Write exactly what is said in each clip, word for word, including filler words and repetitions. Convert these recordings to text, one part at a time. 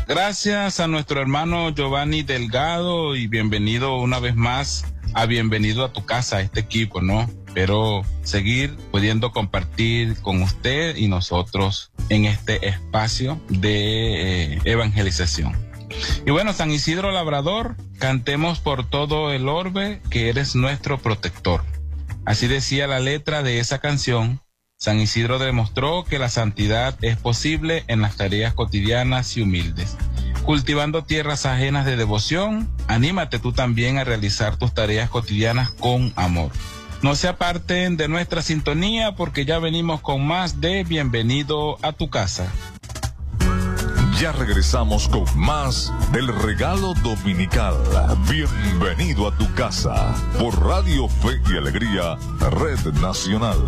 Gracias a nuestro hermano Giovanni Delgado y bienvenido una vez más a Bienvenido a tu Casa, este equipo, ¿no? Pero seguir pudiendo compartir con usted y nosotros en este espacio de eh, evangelización. Y bueno, San Isidro Labrador, cantemos por todo el orbe que eres nuestro protector. Así decía la letra de esa canción. San Isidro demostró que la santidad es posible en las tareas cotidianas y humildes. Cultivando tierras ajenas de devoción, anímate tú también a realizar tus tareas cotidianas con amor. No se aparten de nuestra sintonía porque ya venimos con más de Bienvenido a tu Casa. Ya regresamos con más del regalo dominical. Bienvenido a tu casa por Radio Fe y Alegría, Red Nacional.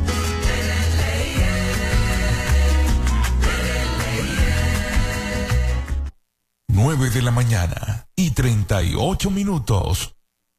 Nueve de la mañana y treinta y ocho minutos.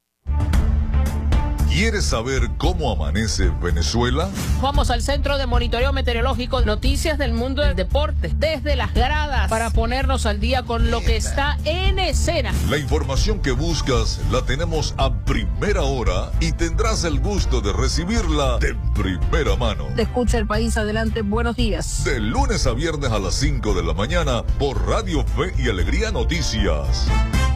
¿Quieres saber cómo amanece Venezuela? Vamos al Centro de Monitoreo Meteorológico, noticias del mundo del deporte, desde las gradas, para ponernos al día con lo que está en escena. La información que buscas la tenemos a primera hora y tendrás el gusto de recibirla de primera mano. Te escucha el país, adelante, buenos días. De lunes a viernes a las cinco de la mañana por Radio Fe y Alegría Noticias.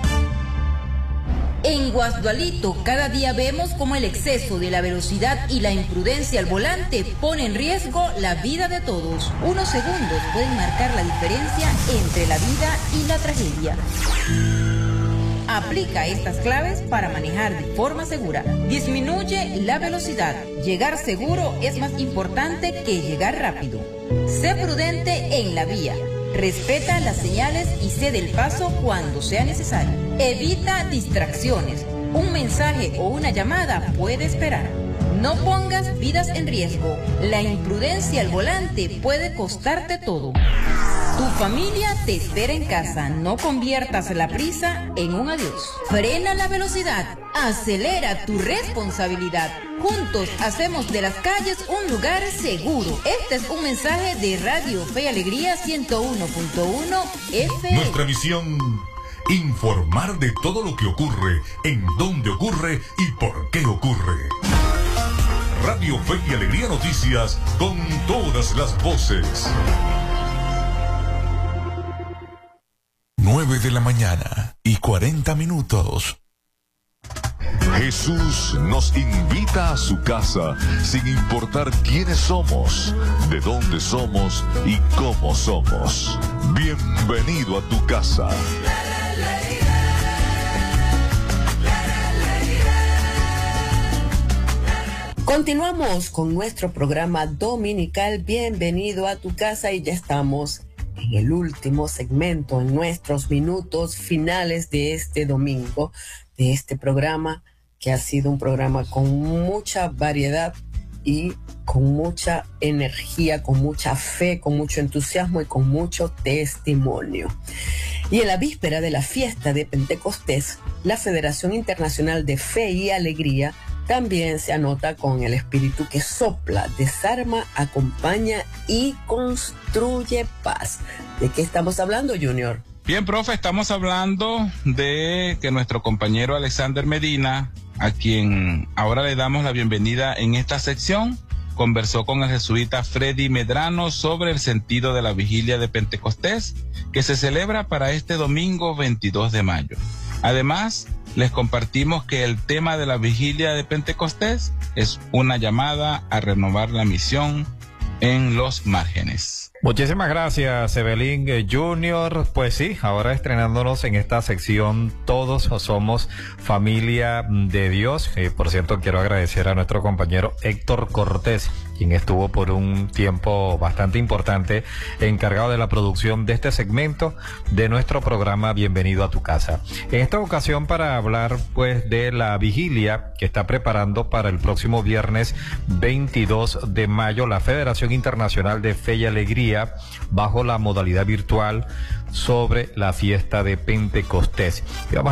En Guasdualito, cada día vemos cómo el exceso de la velocidad y la imprudencia al volante pone en riesgo la vida de todos. Unos segundos pueden marcar la diferencia entre la vida y la tragedia. Aplica estas claves para manejar de forma segura. Disminuye la velocidad. Llegar seguro es más importante que llegar rápido. Sé prudente en la vía. Respeta las señales y cede el paso cuando sea necesario. Evita distracciones. Un mensaje o una llamada puede esperar. No pongas vidas en riesgo. La imprudencia al volante puede costarte todo. Tu familia te espera en casa. No conviertas la prisa en un adiós. Frena la velocidad. Acelera tu responsabilidad. Juntos hacemos de las calles un lugar seguro. Este es un mensaje de Radio Fe y Alegría ciento uno punto uno F M. Nuestra misión, informar de todo lo que ocurre, en dónde ocurre y por qué ocurre. Radio Fe y Alegría Noticias con todas las voces. Nueve de la mañana y cuarenta minutos. Jesús nos invita a su casa sin importar quiénes somos, de dónde somos y cómo somos. Bienvenido a tu casa. Continuamos con nuestro programa dominical Bienvenido a tu casa y ya estamos en el último segmento, en nuestros minutos finales de este domingo, de este programa que ha sido un programa con mucha variedad y con mucha energía, con mucha fe, con mucho entusiasmo y con mucho testimonio. Y en la víspera de la fiesta de Pentecostés, la Federación Internacional de Fe y Alegría también se anota con el espíritu que sopla, desarma, acompaña y construye paz. ¿De qué estamos hablando, Junior? Bien, profe, estamos hablando de que nuestro compañero Alexander Medina, a quien ahora le damos la bienvenida en esta sección, conversó con el jesuita Freddy Medrano sobre el sentido de la vigilia de Pentecostés, que se celebra para este domingo veintidós de mayo. Además, les compartimos que el tema de la vigilia de Pentecostés es una llamada a renovar la misión en los márgenes. Muchísimas gracias, Evelyn eh, Junior. Pues sí, ahora estrenándonos en esta sección Todos Somos Familia de Dios. Eh, por cierto, quiero agradecer a nuestro compañero Héctor Cortés, quien estuvo por un tiempo bastante importante encargado de la producción de este segmento de nuestro programa Bienvenido a tu Casa. En esta ocasión para hablar pues de la vigilia que está preparando para el próximo viernes veintidós de mayo la Federación Internacional de Fe y Alegría bajo la modalidad virtual sobre la fiesta de Pentecostés. Y vamos